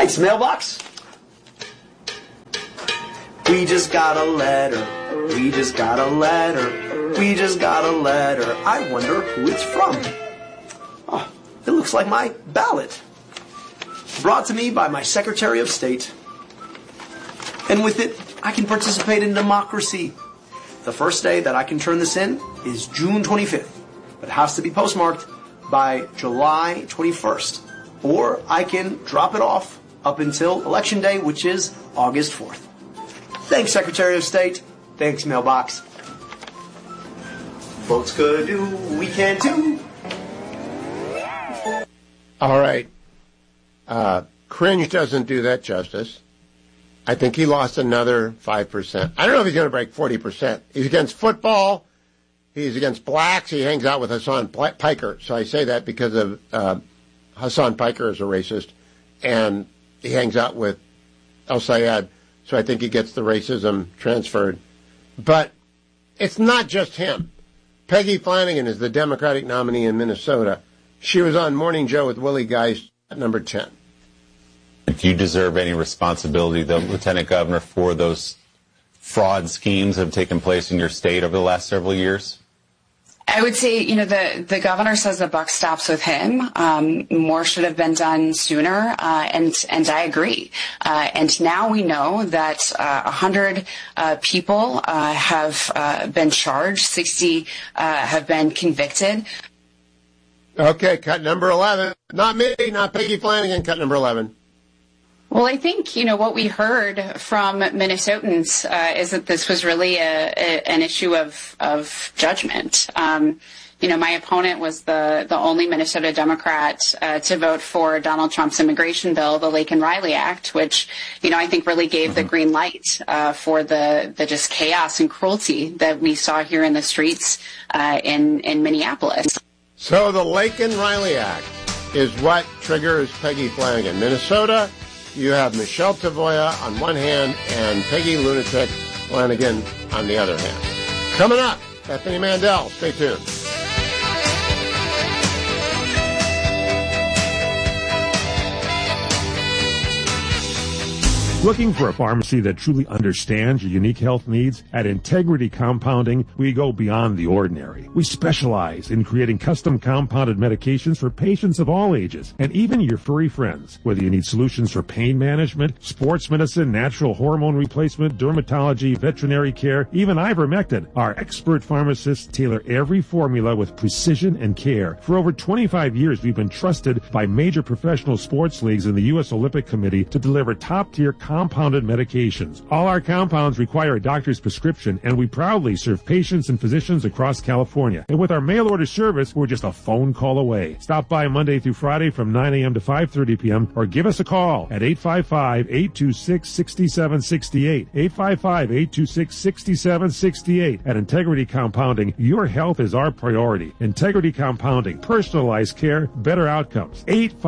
Thanks, mailbox. We just got a letter. We just got a letter. We just got a letter. I wonder who it's from. Oh, it looks like my ballot. Brought to me by my Secretary of State. And with it, I can participate in democracy. The first day that I can turn this in is June 25th. But it has to be postmarked by July 21st. Or I can drop it off up until Election Day, which is August 4th. Thanks, Secretary of State. Thanks, mailbox. Folks could do, we can too. All right. Cringe doesn't do that justice. I think he lost another 5%. I don't know if he's going to break 40%. He's against football. He's against blacks. He hangs out with Hassan Piker. So I say that because of Hassan Piker is a racist. And he hangs out with El Sayed. So I think he gets the racism transferred. But it's not just him. Peggy Flanagan is the Democratic nominee in Minnesota. She was on Morning Joe with Willie Geist at number 10. Do you deserve any responsibility, though, Lieutenant Governor, for those fraud schemes that have taken place in your state over the last several years? I would say, the governor says the buck stops with him. More should have been done sooner, and I agree. And now we know that 100 people have been charged, 60 have been convicted. Okay, cut number 11. Not me, not Peggy Flanagan, cut number 11. Well, I think, what we heard from Minnesotans is that this was really an issue of judgment. My opponent was the only Minnesota Democrat to vote for Donald Trump's immigration bill, the Laken Riley Act, which, I think really gave the green light for the just chaos and cruelty that we saw here in the streets in Minneapolis. So the Laken Riley Act is what triggers Peggy Flanagan. Minnesota, you have Michelle Tavoya on one hand and Peggy Lunatic Flanagan on the other hand. Coming up, Bethany Mandel. Stay tuned. Looking for a pharmacy that truly understands your unique health needs? At Integrity Compounding, we go beyond the ordinary. We specialize in creating custom compounded medications for patients of all ages, and even your furry friends. Whether you need solutions for pain management, sports medicine, natural hormone replacement, dermatology, veterinary care, even ivermectin, our expert pharmacists tailor every formula with precision and care. For over 25 years, we've been trusted by major professional sports leagues and the U.S. Olympic Committee to deliver top-tier compounded medications. All our compounds require a doctor's prescription, and we proudly serve patients and physicians across California. And with our mail order service, we're just a phone call away. Stop by Monday through Friday from 9 a.m. to 5:30 p.m. or give us a call at 855-826-6768. 855-826-6768. At Integrity Compounding, your health is our priority. Integrity Compounding, personalized care, better outcomes.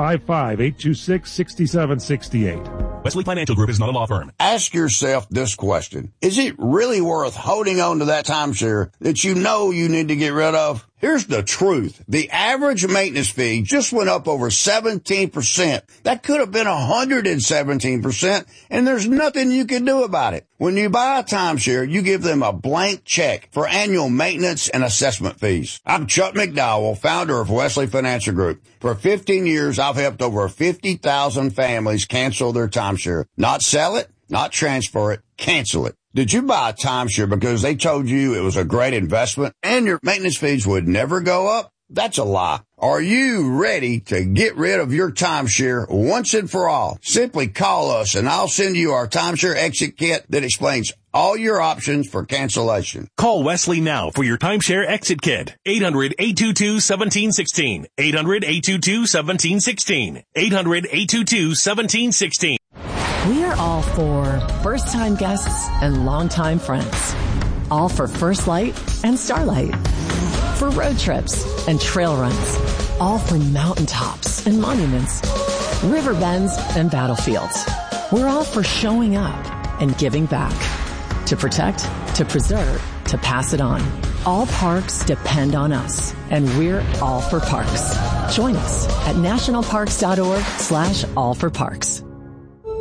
855-826-6768. Wesley Financial Group is not a law firm. Ask yourself this question. Is it really worth holding on to that timeshare that you know you need to get rid of? Here's the truth. The average maintenance fee just went up over 17%. That could have been 117%, and there's nothing you can do about it. When you buy a timeshare, you give them a blank check for annual maintenance and assessment fees. I'm Chuck McDowell, founder of Wesley Financial Group. For 15 years, I've helped over 50,000 families cancel their timeshare. Not sell it, not transfer it, cancel it. Did you buy a timeshare because they told you it was a great investment and your maintenance fees would never go up? That's a lie. Are you ready to get rid of your timeshare once and for all? Simply call us and I'll send you our timeshare exit kit that explains all your options for cancellation. Call Wesley now for your timeshare exit kit. 800-822-1716. 800-822-1716. 800-822-1716. We are all for first-time guests and long-time friends. All for First Light and Starlight. For road trips and trail runs. All for mountaintops and monuments. River bends and battlefields. We're all for showing up and giving back. To protect, to preserve, to pass it on. All parks depend on us, and we're all for parks. Join us at nationalparks.org/allforparks.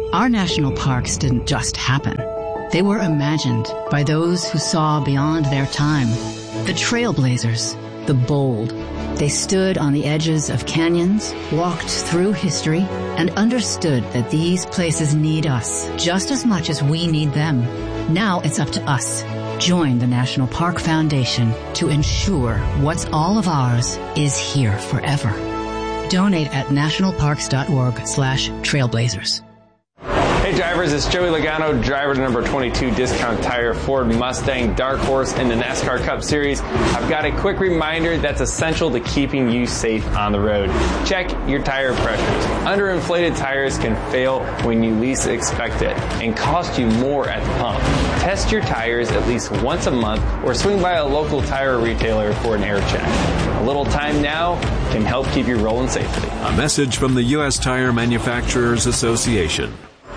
Our national parks didn't just happen. They were imagined by those who saw beyond their time. The trailblazers, the bold. They stood on the edges of canyons, walked through history, and understood that these places need us just as much as we need them. Now it's up to us. Join the National Park Foundation to ensure what's all of ours is here forever. Donate at nationalparks.org/trailblazers. Hey drivers, it's Joey Logano, driver number 22 Discount Tire Ford Mustang Dark Horse in the NASCAR Cup Series. I've got a quick reminder that's essential to keeping you safe on the road. Check your tire pressures. Underinflated tires can fail when you least expect it and cost you more at the pump. Test your tires at least once a month or swing by a local tire retailer for an air check. A little time now can help keep you rolling safely. A message from the U.S. Tire Manufacturers Association.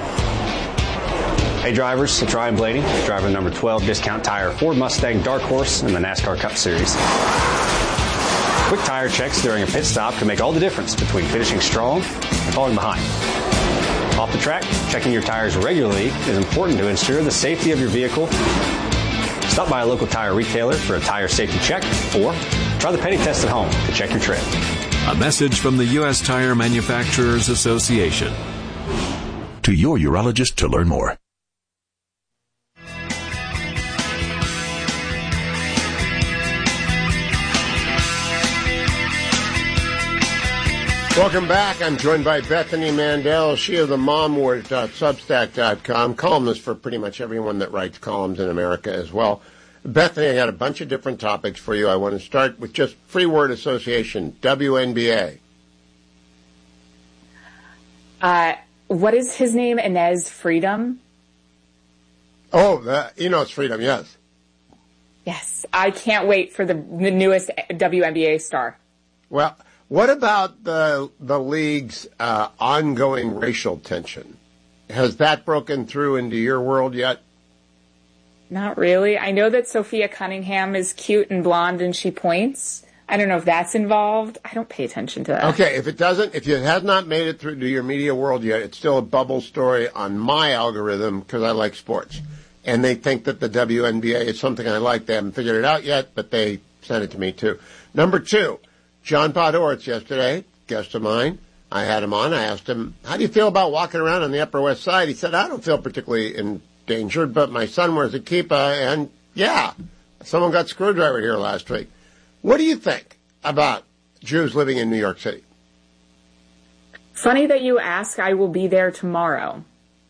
Hey drivers, it's Ryan Blaney, driver number 12 Discount Tire Ford Mustang Dark Horse in the NASCAR Cup Series. Quick tire checks during a pit stop can make all the difference between finishing strong and falling behind. Off the track, checking your tires regularly is important to ensure the safety of your vehicle. Stop by a local tire retailer for a tire safety check or try the Petty Test at home to check your tread. A message from the U.S. Tire Manufacturers Association. To your urologist to learn more. Welcome back. I'm joined by Bethany Mandel, she of the momwars.substack.com, columnist for pretty much everyone that writes columns in America as well. Bethany, I got a bunch of different topics for you. I want to start with just Free Word Association, WNBA. What is his name? Inez Freedom? Oh, it's Freedom, yes. Yes. I can't wait for the newest WNBA star. Well, what about the league's ongoing racial tension? Has that broken through into your world yet? Not really. I know that Sophia Cunningham is cute and blonde and she points. I don't know if that's involved. I don't pay attention to that. Okay, if it has not made it through to your media world yet, it's still a bubble story on my algorithm because I like sports. And they think that the WNBA is something I like. They haven't figured it out yet, but they sent it to me too. Number 2. John Podhoretz yesterday, guest of mine. I had him on. I asked him, how do you feel about walking around on the Upper West Side? He said, I don't feel particularly endangered, but my son wears a kippah, and yeah, someone got screwdrivered here last week. What do you think about Jews living in New York City? Funny that you ask. I will be there tomorrow.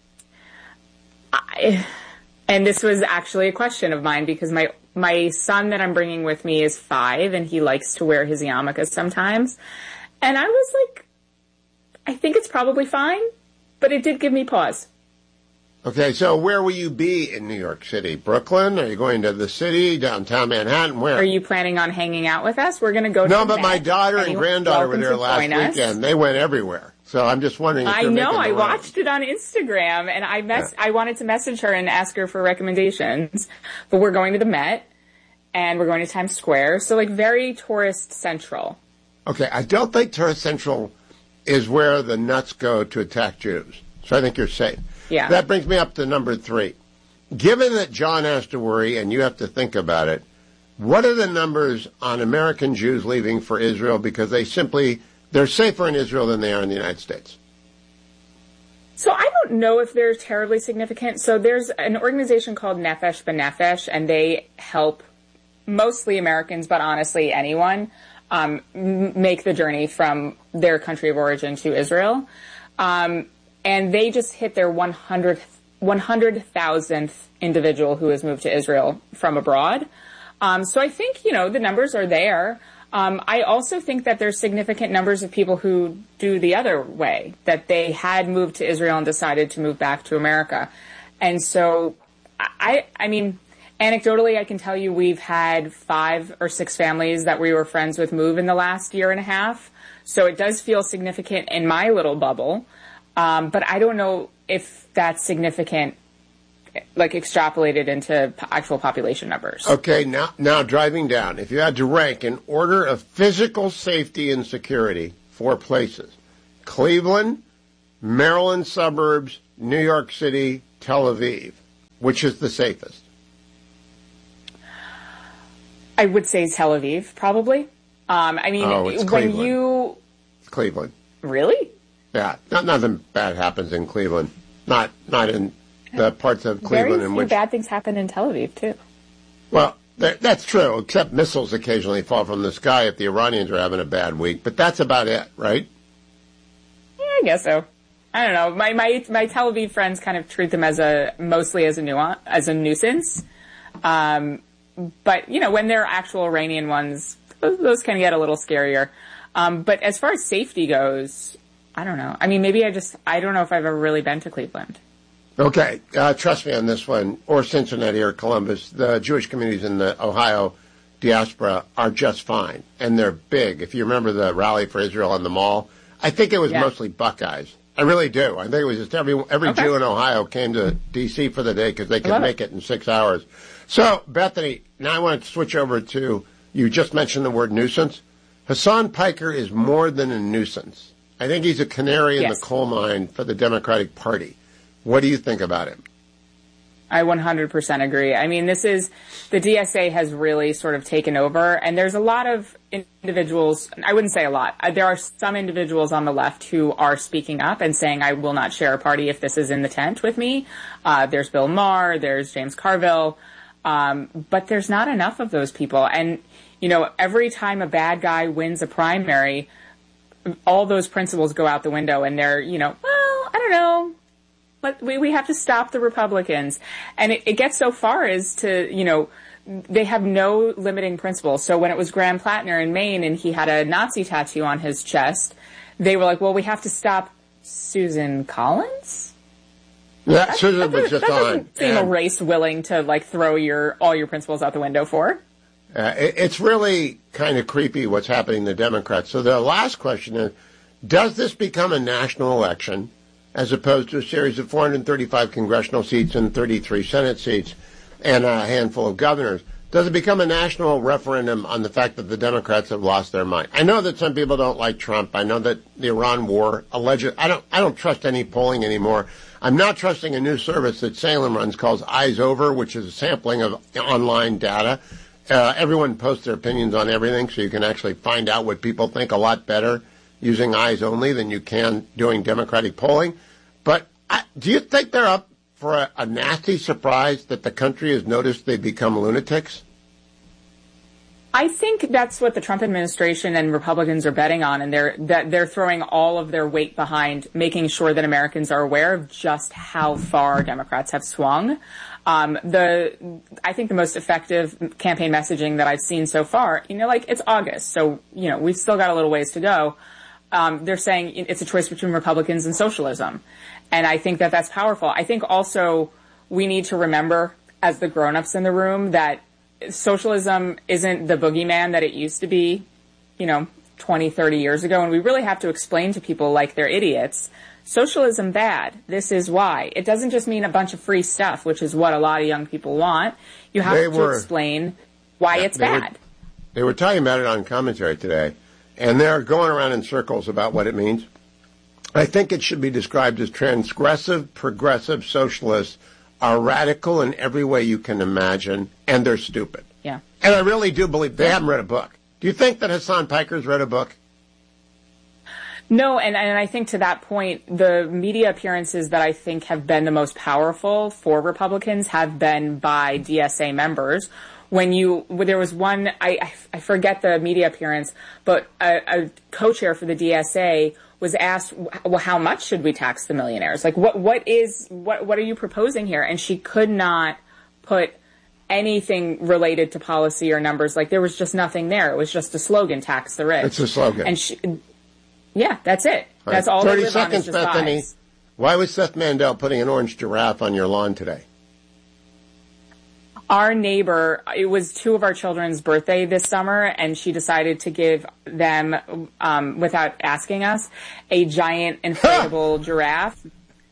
And this was actually a question of mine because my son that I'm bringing with me is 5 and he likes to wear his yarmulke sometimes. And I was like, I think it's probably fine, but it did give me pause. Okay, so where will you be in New York City? Brooklyn? Are you going to the city, downtown Manhattan? Where? Are you planning on hanging out with us? We're going to go to No, but my daughter and granddaughter were there last weekend. They went everywhere. So I'm just wondering if you're making the I rounds. watched it on Instagram, and I wanted to message her and ask her for recommendations. But we're going to the Met, and we're going to Times Square, so like very tourist central. Okay, I don't think tourist central is where the nuts go to attack Jews. So I think you're safe. Yeah. That brings me up to number 3. Given that John has to worry and you have to think about it, what are the numbers on American Jews leaving for Israel because they're safer in Israel than they are in the United States? So I don't know if they're terribly significant. So there's an organization called Nefesh B'Nefesh, and they help mostly Americans, but honestly anyone, make the journey from their country of origin to Israel. And they just hit their 100,000th individual who has moved to Israel from abroad. So I think, the numbers are there. I also think that there's significant numbers of people who do the other way, that they had moved to Israel and decided to move back to America. And so, I mean, anecdotally, I can tell you we've had 5 or 6 families that we were friends with move in the last year and a half. So it does feel significant in my little bubble. But I don't know if that's significant, like extrapolated into actual population numbers. Okay, now driving down, if you had to rank in order of physical safety and security 4 places, Cleveland, Maryland suburbs, New York City, Tel Aviv. Which is the safest? I would say Tel Aviv, probably. It's when Cleveland. Cleveland. Really? Yeah, nothing bad happens in Cleveland. Not in the parts of Cleveland in Very few which bad things happen in Tel Aviv, too. Well, that's true, except missiles occasionally fall from the sky if the Iranians are having a bad week. But that's about it, right? Yeah, I guess so. I don't know. My Tel Aviv friends kind of treat them mostly as a nuisance. But, when they're actual Iranian ones, those can get a little scarier. But as far as safety goes, I don't know. I mean, maybe I don't know if I've ever really been to Cleveland. Okay, trust me on this one, or Cincinnati or Columbus. The Jewish communities in the Ohio diaspora are just fine, and they're big. If you remember the rally for Israel on the Mall, I think it was mostly Buckeyes. I really do. I think it was just every Jew in Ohio came to D.C. for the day because they could make it in 6 hours. So, Bethany, now I want to switch over to, you just mentioned the word nuisance. Hassan Piker is more than a nuisance. I think he's a canary in the coal mine for the Democratic Party. What do you think about him? I 100% agree. I mean, the DSA has really sort of taken over, and there's a lot of individuals, I wouldn't say a lot, there are some individuals on the left who are speaking up and saying, I will not share a party if this is in the tent with me. There's Bill Maher, there's James Carville, but there's not enough of those people. And, every time a bad guy wins a primary, all those principles go out the window, and they're, well, I don't know. But we have to stop the Republicans. And it gets so far as to, they have no limiting principles. So when it was Graham Plattner in Maine and he had a Nazi tattoo on his chest, they were like, well, we have to stop Susan Collins? Yeah, Susan was just on. That doesn't seem a race willing to, throw all your principles out the window for. It's really kind of creepy what's happening to Democrats. So the last question is, does this become a national election as opposed to a series of 435 congressional seats and 33 Senate seats and a handful of governors? Does it become a national referendum on the fact that the Democrats have lost their mind? I know that some people don't like Trump. I know that the Iran war alleged. I don't trust any polling anymore. I'm not trusting a new service that Salem runs called Eyes Over, which is a sampling of online data. Everyone posts their opinions on everything, so you can actually find out what people think a lot better using eyes only than you can doing Democratic polling. But do you think they're up for a nasty surprise that the country has noticed they've become lunatics? I think that's what the Trump administration and Republicans are betting on, and they're throwing all of their weight behind making sure that Americans are aware of just how far Democrats have swung. I think the most effective campaign messaging that I've seen so far, it's August, so, we've still got a little ways to go. They're saying it's a choice between Republicans and socialism. And I think that that's powerful. I think also we need to remember, as the grown-ups in the room, that socialism isn't the boogeyman that it used to be, 20, 30 years ago. And we really have to explain to people like they're idiots. Socialism bad. This is why. It doesn't just mean a bunch of free stuff, which is what a lot of young people want. You have to explain why it's bad. They were talking about it on commentary today, and they're going around in circles about what it means. I think it should be described as transgressive, progressive socialists are radical in every way you can imagine, and they're stupid. Yeah. And I really do believe they haven't read a book. Do you think that Hassan Piker's read a book? No, and I think to that point, the media appearances that I think have been the most powerful for Republicans have been by DSA members. When there was one, I forget the media appearance, but a co-chair for the DSA was asked, well, how much should we tax the millionaires? Like, what are you proposing here? And she could not put anything related to policy or numbers. Like, there was just nothing there. It was just a slogan, tax the rich. It's a slogan. And yeah, that's it. Right. That's all 30 they live seconds, on is just Bethany. lies. Why was Seth Mandel putting an orange giraffe on your lawn today? Our neighbor, it was two of our children's birthday this summer, and she decided to give them, without asking us, a giant inflatable giraffe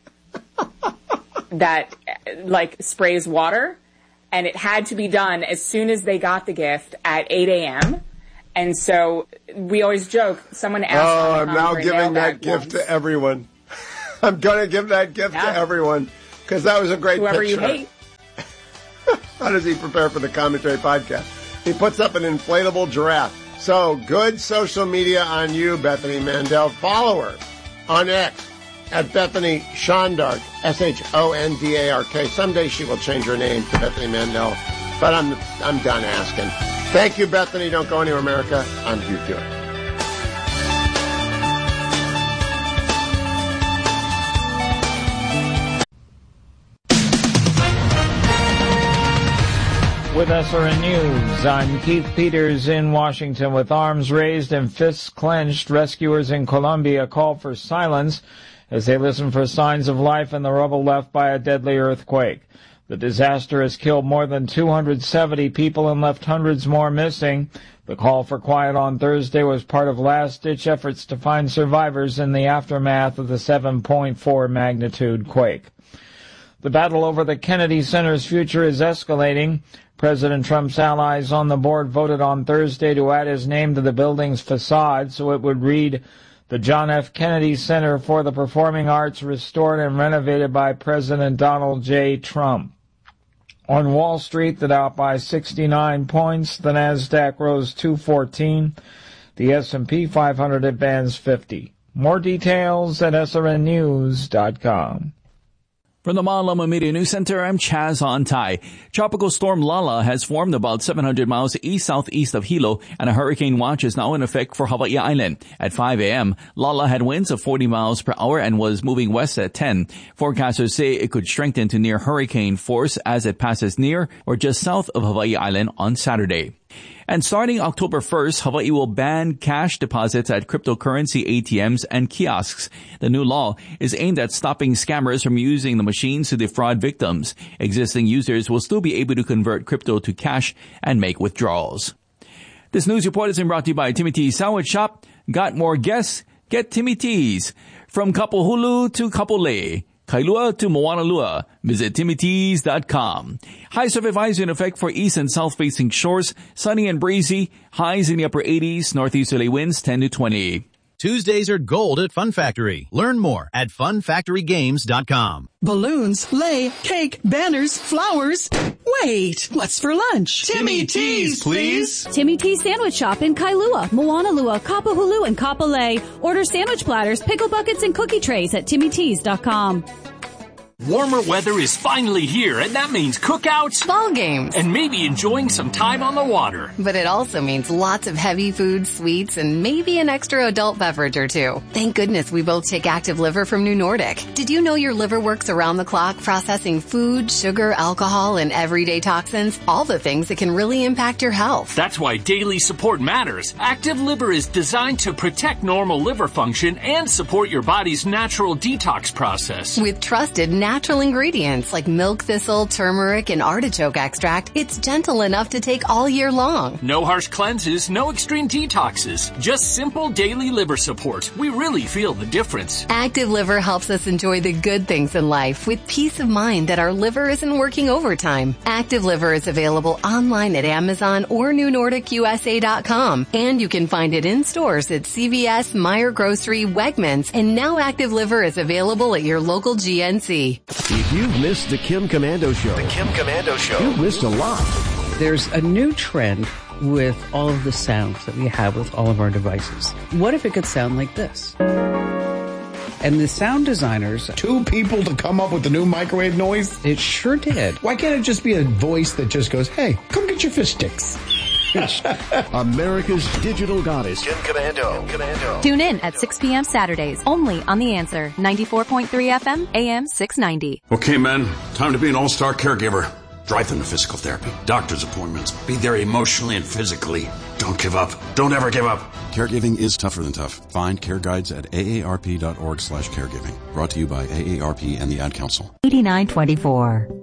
that, sprays water. And it had to be done as soon as they got the gift at 8 a.m., and so we always joke, someone asked. Oh, I'm now giving that gift to everyone. I'm going to give that gift to everyone because that was a great Whoever picture. you hate. How does he prepare for the commentary podcast? He puts up an inflatable giraffe. So, good social media on you, Bethany Mandel. Follow her on X at Bethany Shondark, Shondark. Someday she will change her name to Bethany Mandel, but I'm done asking. Thank you, Bethany. Don't go anywhere, America. I'm Hugh Hewitt. With SRN News, I'm Keith Peters in Washington. With arms raised and fists clenched, rescuers in Colombia call for silence as they listen for signs of life in the rubble left by a deadly earthquake. The disaster has killed more than 270 people and left hundreds more missing. The call for quiet on Thursday was part of last-ditch efforts to find survivors in the aftermath of the 7.4 magnitude quake. The battle over the Kennedy Center's future is escalating. President Trump's allies on the board voted on Thursday to add his name to the building's facade so it would read the John F. Kennedy Center for the Performing Arts, restored and renovated by President Donald J. Trump. On Wall Street, the Dow by 69 points, the NASDAQ rose 214, the S&P 500 advanced 50. More details at srnnews.com. From the Malama Media News Center, I'm Chaz Ontai. Tropical storm Lala has formed about 700 miles east-southeast of Hilo, and a hurricane watch is now in effect for Hawaii Island. At 5 a.m., Lala had winds of 40 miles per hour and was moving west at 10. Forecasters say it could strengthen to near hurricane force as it passes near or just south of Hawaii Island on Saturday. And starting October 1st, Hawaii will ban cash deposits at cryptocurrency ATMs and kiosks. The new law is aimed at stopping scammers from using the machines to defraud victims. Existing users will still be able to convert crypto to cash and make withdrawals. This news report is brought to you by Timmy T's Sandwich Shop. Got more guests? Get Timmy T's. From Kapahulu to Kapolei, Kailua to Moanalua. Visit TimmyTees.com. High surf advisory in effect for east and south-facing shores. Sunny and breezy. Highs in the upper 80s. Northeasterly winds 10 to 20. Tuesdays are gold at Fun Factory. Learn more at funfactorygames.com. Balloons, lei, cake, banners, flowers. Wait, what's for lunch? Timmy T's, please. Timmy T's Sandwich Shop in Kailua, Moanalua, Kapahulu, and Kapolei. Order sandwich platters, pickle buckets, and cookie trays at TimmyTees.com. Warmer weather is finally here, and that means cookouts, ball games, and maybe enjoying some time on the water. But it also means lots of heavy food, sweets, and maybe an extra adult beverage or two. Thank goodness we both take Active Liver from New Nordic. Did you know your liver works around the clock processing food, sugar, alcohol, and everyday toxins? All the things that can really impact your health. That's why daily support matters. Active Liver is designed to protect normal liver function and support your body's natural detox process. With trusted natural ingredients like milk thistle, turmeric, and artichoke extract, it's gentle enough to take all year long. No harsh cleanses, no extreme detoxes, just simple daily liver support. We really feel the difference. Active Liver helps us enjoy the good things in life with peace of mind that our liver isn't working overtime. Active Liver is available online at Amazon or NewNordicUSA.com, and you can find it in stores at CVS, Meijer Grocery, Wegmans, and now Active Liver is available at your local GNC. If you've missed the Kim Komando Show, you've missed a lot. There's a new trend with all of the sounds that we have with all of our devices. What if it could sound like this? And the sound designers... 2 people to come up with the new microwave noise? It sure did. Why can't it just be a voice that just goes, hey, come get your fish sticks? America's digital goddess, Kim Komando. Tune in at 6 p.m. Saturdays, only on The Answer, 94.3 FM, AM 690. Okay, men, time to be an all-star caregiver. Drive them to physical therapy, doctor's appointments, be there emotionally and physically. Don't give up. Don't ever give up. Caregiving is tougher than tough. Find care guides at aarp.org/caregiving. Brought to you by AARP and the Ad Council. 8924.